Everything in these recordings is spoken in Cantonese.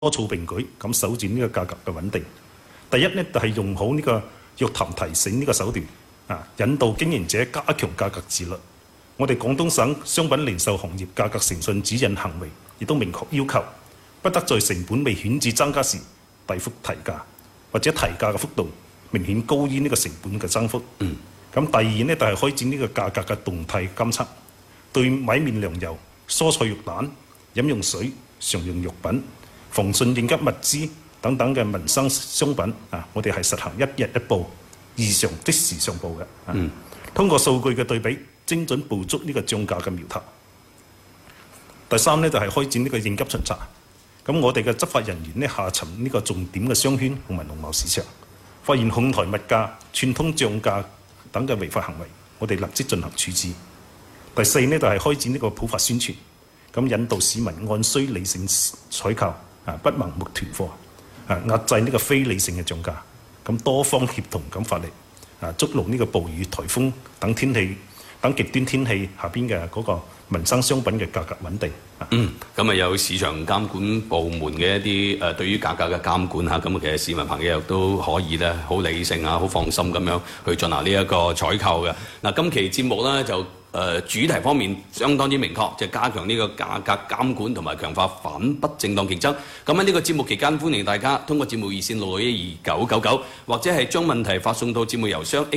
措並舉咁守住呢個價格嘅穩定。第一呢，就係用好呢個約談提醒呢個手段引導經營者加強價格自律。我哋廣東省商品零售行業價格誠信指引行為亦都明確要求，不得在成本未顯著增加時大幅提價，或者提價嘅幅度明顯高於呢個成本嘅增幅。咁第二呢，就係開展呢個價格嘅動態監測，對米麵糧油、蔬菜肉蛋、飲用水、常用藥品、防汛應急物資等等嘅民生商品我哋係實行一日一報，異常即時上報嘅。通過數據嘅對比，精準捕捉呢個漲價嘅苗頭。第三呢，就係開展呢個應急巡查。咁我哋嘅執法人員呢，下沉呢個重點嘅商圈同埋農貿市場，發現哄抬物價、串通漲價等嘅違法行為，我哋立即進行處置。第四呢，就係開展呢個普法宣傳，咁引導市民按需理性採購，不盲目囤貨，壓制呢個非理性嘅漲價。咁多方協同咁發力，捉牢呢個暴雨、颱風等極端天氣下邊嘅嗰個民生商品嘅價格穩定。 咁有市場監管部門嘅一啲對於價格嘅監管嚇，咁其實市民朋友都可以咧好理性好放心咁樣去進行呢一個採購嘅。今期節目咧就主題方面相當之明確，就係加強呢個價格監管同埋強化反不正當競爭。咁喺呢個節目期間，歡迎大家通過節目熱線6612999，或者係將問題發送到節目郵箱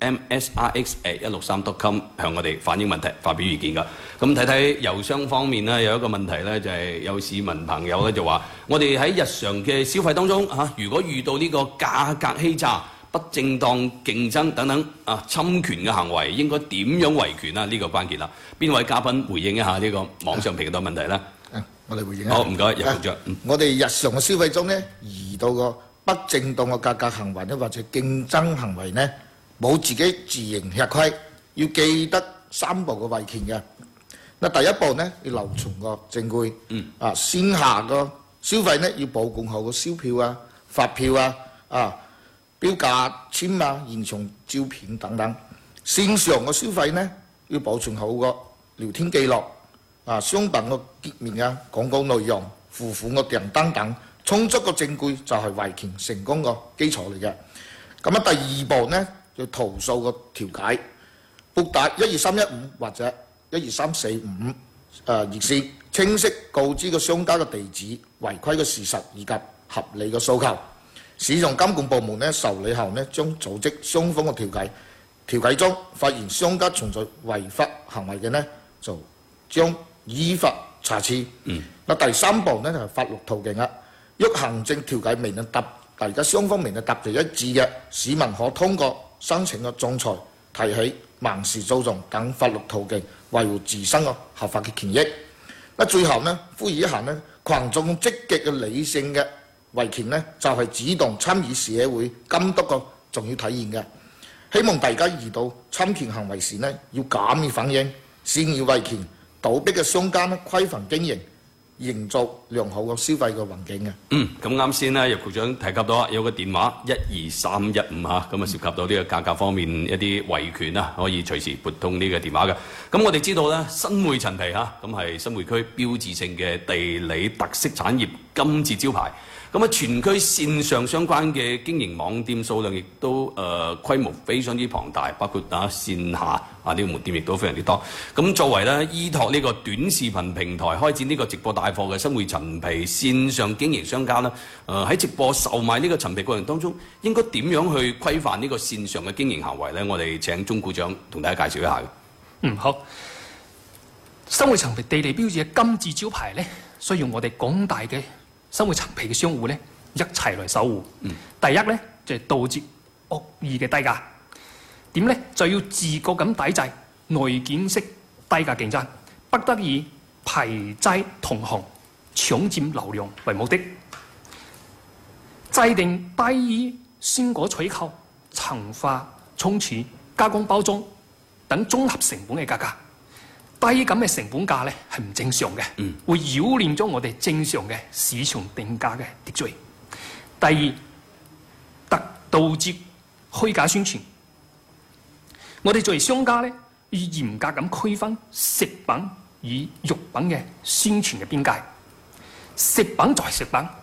xhmsrx@163.com 向我哋反映問題、發表意見㗎。咁睇睇郵箱方面呢，有一個問題呢，就係有市民朋友呢就話：我哋喺日常嘅消費當中如果遇到呢個價格欺詐、不正當競爭等等侵權嘅行為，應該點樣維權啊？呢個關鍵啦。邊位嘉賓回應一下呢個網上評論問題呢？ 我哋回應一下。 好，唔該，楊局長。 我哋日常嘅消費中呢，遇到個不正當嘅價格行為呢，或者競爭行為呢，冇自己自認吃虧，要記得3步嘅維權嘅。第一步呢，要留存個證據。線下個消費呢，要保管好個銷票發票標價籤現場照片等等。線上嘅消費呢，要保存好個聊天記錄、商品個頁面廣告內容、付款個訂單等，充足嘅證據就係維權成功個基礎嚟嘅。咁第二步呢，要投訴個調解，撥打12315或者12345熱線，清晰告知個商家嘅地址、違規嘅事實以及合理嘅訴求。市場監管部門呢，受理後呢，將組織雙方嘅調解。調解中發現商家存在違法行為嘅呢，就將依法查處。第三步呢，就係法律途徑啦。若行政調解未能大家雙方未能達成一致嘅，市民可通過申請嘅仲裁、提起民事訴訟等法律途徑維護自身嘅合法嘅權益。最後呢，呼籲一下呢，群眾積極嘅理性嘅維權呢，就係主動參與社會監督嘅重要體現嘅。希望大家遇到侵權行為時呢，要敢於反應，善於維權，倒逼嘅商家呢，規範經營，營造良好嘅消費嘅環境嘅。 咁啱先呢，葉局長提及到有個電話12315咁涉及到呢個價格方面一啲維權可以隨時撥通呢個電話嘅。咁我哋知道呢，新會陳皮咁係新會區標誌性嘅地理特色產業金字招牌。咁全區線上相關嘅經營網店數量亦都規模非常之龐大，包括線下呢個門店亦都非常之多。咁作為呢依託呢個短視頻平台開展呢個直播帶貨嘅新會陳皮線上經營商家呢，喺直播售賣呢個陳皮過程當中，應該點樣去規範呢個線上嘅經營行為呢？我哋請鐘股長同大家介紹一下嘅。 好。新會陳皮地理標誌嘅金字招牌呢，需要我哋廣大嘅新會陳皮嘅商戶呢，一齊嚟守護。第一呢，就係杜絕惡意嘅低價。點呢？就要自覺咁抵制內卷式低價競爭，不得以排擠同行、搶佔流量為目的。制定低於鮮果採購、層化充儲、加工包裝等綜合成本嘅價格。低咁嘅成本價呢係唔正常嘅，會擾亂咗我哋正常嘅市場定價嘅秩序。第二，杜絕虛假宣傳。我哋作為商家呢，要嚴格咁區分食品與肉品嘅宣傳嘅邊界。食品就係食品，